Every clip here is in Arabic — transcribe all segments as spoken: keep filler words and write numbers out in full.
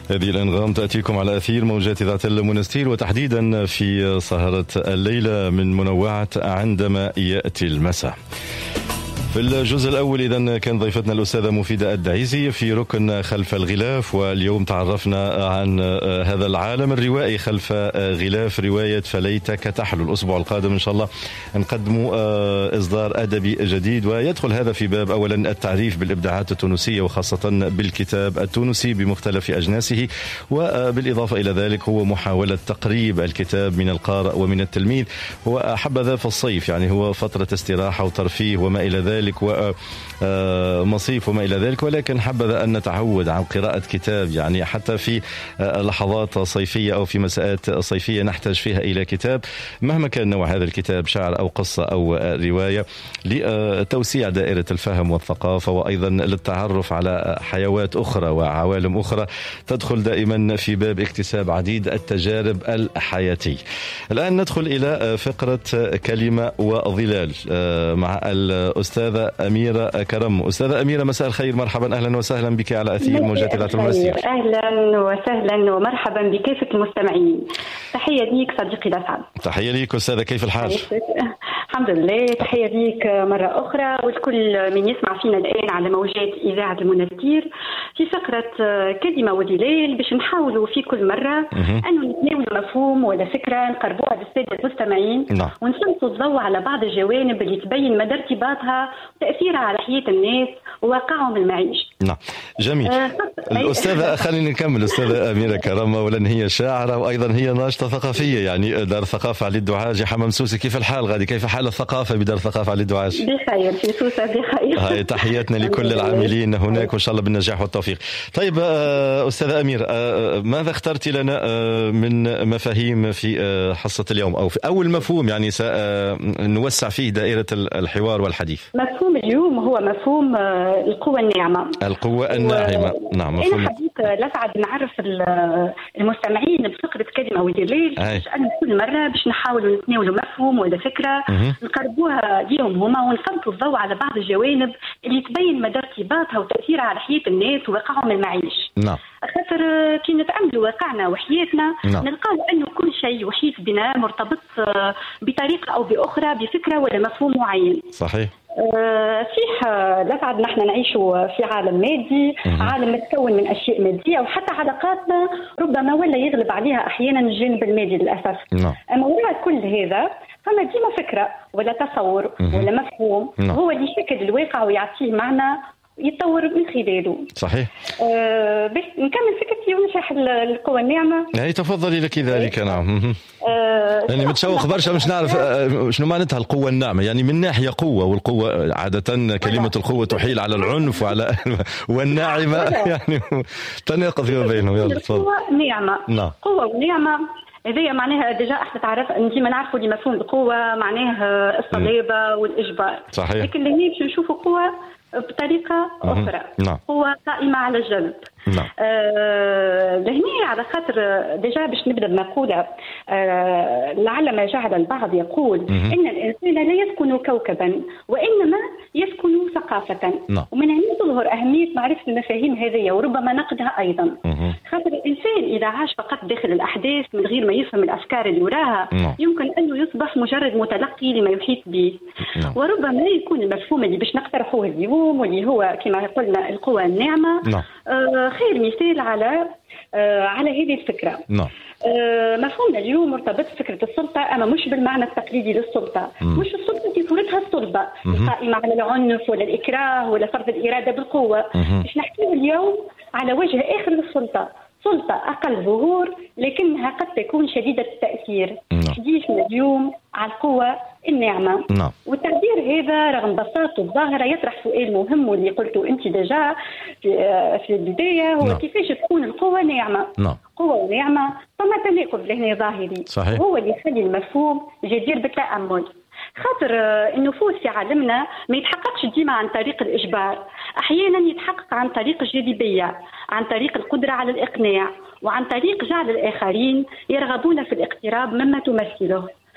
هذه الأنغام تأتيكم على أثير موجات إذاعة المنستير، وتحديدا في سهرة الليلة من منوعة عندما يأتي المساء. في الجزء الأول إذن كان ضيفتنا الأستاذة مفيدة الدعيزي في ركن خلف الغلاف، واليوم تعرفنا عن هذا العالم الروائي خلف غلاف رواية فليتك تحلو. الأسبوع القادم إن شاء الله نقدم إصدار أدبي جديد، ويدخل هذا في باب أولا التعريف بالإبداعات التونسية وخاصة بالكتاب التونسي بمختلف أجناسه، وبالإضافة إلى ذلك هو محاولة تقريب الكتاب من القارئ ومن التلميذ. هو حبذا في الصيف، يعني هو فترة استراحة وترفيه وما إلى ذلك ومصيف وما إلى ذلك، ولكن حبذا أن نتعود عن قراءة كتاب، يعني حتى في لحظات صيفية أو في مساءات صيفية نحتاج فيها إلى كتاب مهما كان نوع هذا الكتاب، شعر أو قصة أو رواية، لتوسيع دائرة الفهم والثقافة، وأيضا للتعرف على حيوات أخرى وعوالم أخرى تدخل دائما في باب اكتساب عديد التجارب الحياتية. الآن ندخل إلى فقرة كلمة وظلال مع الأستاذ أميرة كرم. أستاذة أميرة، مساء الخير، مرحبا، أهلا وسهلا بك على أثير موجات إذاعة المنستير. أهلا وسهلا ومرحبا بكافة المستمعين. تحية ليك صديقي الأسعد. تحية ليك أستاذة، كيف الحال؟ الحمد لله. تحية ليك مرة أخرى والكل من يسمع فينا الآن على موجات إذاعة المنستير في فقرة كلمة وظلال، باش نحاولوا في كل مرة أنه نتناولوا مفهوم ولا فكرة نقربوها للسادة المستمعين، ونسلطوا الضوء على بعض الجوانب اللي تبين مدى ارتباطها وتأثيرها على حياة الناس وواقعهم المعيشي. نعم، جميل. آه الأستاذة خلينا نكمل. أستاذة أميرة كرم أولا هي شاعرة وأيضا هي ناشطة ثقافية، يعني دار الثقافة علي الدعاج. حمام سوسي، كيف الحال غادي؟ كيف حال الثقافة بدار الثقافة علي الدعاج؟ بخير في سوسة، بخير. هاي تحياتنا لكل العاملين هناك وإن شاء الله بالنجاح والتوفيق. طيب أستاذة أمير، ماذا اخترت لنا من مفاهيم في حصة اليوم، أو في أول مفهوم يعني سنوسع فيه دائرة الحوار والحديث؟ مفهوم اليوم هو مفهوم القوة الناعمة. القوة الناعمة، و... نعم. مفهوم. أنا حبيت لسعد نعرف المستمعين بفقرة كلمة وظلال، باش أنا كل مرة باش نحاولوا نتناولوا مفهوم ولا فكرة م- نقربوها ليهم هما، ونسلطوا الضوء على بعض الجوانب اللي تبين مدى ارتباطها وتأثيرها على حياة الناس وواقعهم المعيش. نعم. خاطر كي نتأملوا واقعنا وحياتنا نعم. نلقاو أنه كل شيء يحيط بنا مرتبط بطريقة أو بأخرى بفكرة ولا مفهوم معين. صحيح. صحيح. لسعد نحن نعيش في عالم مادي، عالم متكون من أشياء مادية، وحتى علاقاتنا ربما ولا يغلب عليها أحيانا الجانب المادي للأسف. نعم. أما وراء كل هذا فما ديما فكرة ولا تصور ولا مفهوم نعم. هو اللي يشكل الواقع ويعطيه معنى يتطور من خلاله. صحيح. أه باش نكمل فكرتي ونشرح القوى الناعمة. يعني تفضلي لك ذلك. نعم. أه يعني متشوق برشا مش نعرف شنو معناتها القوة الناعمة، يعني من ناحية قوة، والقوة عادة كلمة القوة تحيل على العنف وعلى والناعمة يعني تناقض فيما بينهم. يلا تفضل. قوة ناعمة. نعم. قوة ونعمة هذه معناها ديجا احنا تعرف انت ما نعرفوا لي مفهوم القوة معناه الصلابة والإجبار. صحيح. لكن اللي باش نشوفوا قوة بطريقة أخرى. نعم. قوة قائمة على الجلب. نعم. آه لهني على خاطر ديجا باش نبدا بمقولة آه لعل ما جعل البعض يقول مم. إن الإنسان لا يسكن كوكبا وإنما يسكن ثقافة. نعم. ومن هنا تظهر أهمية معرفة المفاهيم هذه وربما نقدها أيضا. مم. خاطر الإنسان إذا عاش فقط داخل الأحداث من غير ما يفهم الأفكار اللي وراها نعم. يمكن أنه يصبح مجرد متلقي لما يحيط به. نعم. وربما يكون المفهوم اللي باش نقترحوه اليوم واللي هو كما قلنا القوى الناعمة نعم. آه خير مثال على آه على هذه الفكرة. نعم. آه مفهومنا اليوم مرتبط بفكرة السلطة، أما مش بالمعنى التقليدي للسلطة. مم. مش السلطة في صورتها السلطة القائمة على العنف ولا الإكراه ولا فرض الإرادة بالقوة. باش نحكي اليوم على وجه آخر للسلطة، سلطة أقل ظهور لكنها قد تكون شديدة التأثير. حديثنا اليوم على القوة الناعمة. نعم. والتعبير هذا رغم بساطته الظاهرة يطرح سؤال مهم واللي قلته أنت دجا في, في البداية، هو نعم. كيفاش تكون القوة ناعمة؟ نعم. قوة ونعمة فما تناقض لهنا ظاهري. صحيح. هو اللي يخلي المفهوم جدير بالتأمل. خاطر النفوذ في عالمنا ما يتحققش ديما عن طريق الإجبار، أحيانا يتحقق عن طريق الجاذبية، عن طريق القدرة على الإقناع، وعن طريق جعل الآخرين يرغبون في الاقتراب مما تمثله.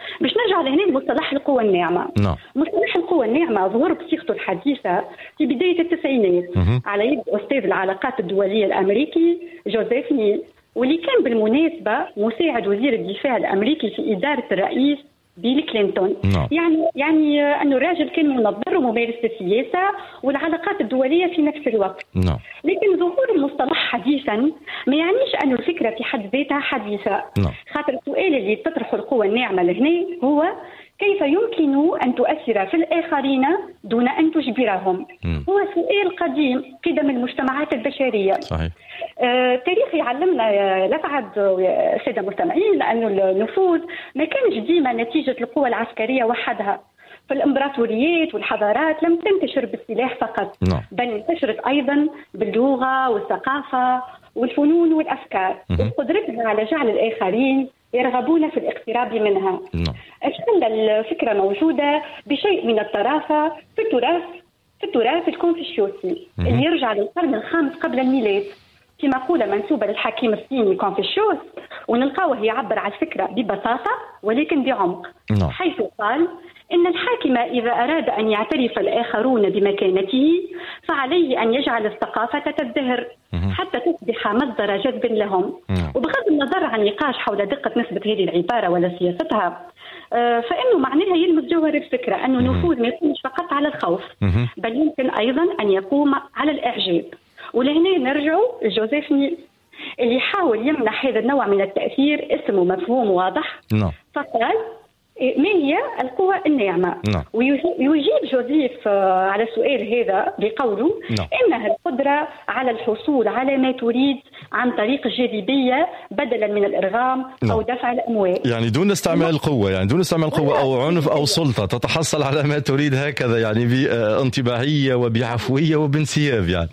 باش نرجع لهنا لمصطلح القوى الناعمة. نعم. مصطلح القوى الناعمة ظهر بصيغته الحديثة في بداية التسعينات على يد أستاذ العلاقات الدولية الأمريكي جوزيف نيل، واللي كان بالمناسبة مساعد وزير الدفاع الأمريكي في إدارة الرئيس بيل كلينتون. نعم. يعني يعني أنه الراجل كان منظر وممارس السياسة والعلاقات الدولية في نفس الوقت. نعم. لكن ظهور المصطلح حديثا ما يعنيش أن الفكرة في حد ذاتها حديثة. نعم. خاطر السؤال اللي تطرحه القوى الناعمة لهنا هو كيف يمكن أن تؤثر في الآخرين دون أن تجبرهم؟ م. هو سؤال قديم قدم المجتمعات البشرية. صحيح. آه، التاريخ يعلمنا يا لسعد السادة المستمعين أن النفوذ ما كانش ديما نتيجة القوى العسكرية وحدها. فالإمبراطوريات والحضارات لم تنتشر بالسلاح فقط، نعم. بل انتشرت أيضا باللغة والثقافة والفنون والأفكار وقدرتها على جعل الآخرين يرغبون في الاقتراب منها. نعم. أشكال الفكرة موجودة بشيء من الطرافة في التراث في التراث الكونفوشيوسي اللي يرجع للقرن الخامس قبل الميلاد، في مقولة منسوبة للحكيم الصيني كونفوشيوس، ونلقاوه يعبر عن الفكرة ببساطة ولكن بعمق. نعم. حيث قال إن الحاكم إذا أراد أن يعترف الآخرون بمكانته فعليه أن يجعل الثقافة تزدهر حتى تصبح مصدر جذب لهم. نعم. وبغض النظر عن نقاش حول دقة نسبة هذه العبارة ولا سياستها، فإنه معناها يلمس جوهر الفكرة أنه النفوذ ما يكونش فقط على الخوف، بل يمكن أيضا أن يقوم على الإعجاب. ولهنا نرجع لجوزيف نيل اللي حاول يمنح هذا النوع من التأثير اسم ومفهوم واضح. نعم. فقال ما هي القوى الناعمة؟ نعم. ويجيب جوزيف على السؤال هذا بقوله نعم. إنها القدرة على الحصول على ما تريد عن طريق الجاذبية بدلا من الإرغام. نعم. أو دفع الأموال. يعني دون استعمال القوة، يعني دون استعمال قوة أو عنف أو سلطة، تتحصل على ما تريد هكذا، يعني بانطباعية وبعفوية وبانسياب يعني.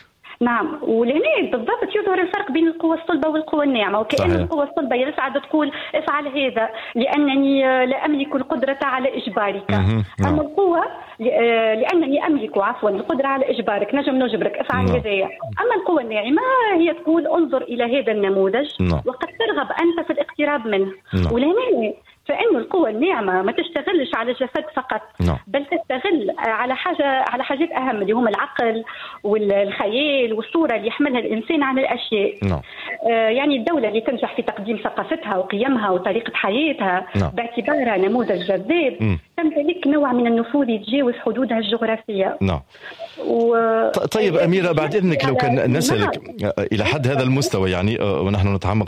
نعم. ولهنا بالضبط يظهر الفرق بين القوى الصلبة والقوى الناعمة، وكأن القوى الصلبة يسعد تقول افعل هذا لأنني لا أملك القدرة على إجبارك. نعم. أما القوة لأنني أملك عفوا القدرة على إجبارك، نجم نجبرك افعل هذا. أما القوى الناعمة هي تقول انظر إلى هذا النموذج نعم. وقد ترغب أنت في الاقتراب منه. نعم. ولهنا فإن القوى الناعمة ما تشتغلش على الجسد فقط، نعم. بل تشتغل على حاجة على حاجات أهم اللي هم العقل والخيال والصورة اللي يحملها الإنسان عن الأشياء. نعم. آه يعني الدولة اللي تنجح في تقديم ثقافتها وقيمها وطريقة حياتها نعم. باعتبارها نموذج جذاب تمتلك نوع من النفوذ يتجاوز حدودها الجغرافية. نعم. و... طيب أميرة، بعد إذنك لو كان نسألك إلى حد هذا المستوى، يعني ونحن نتعمق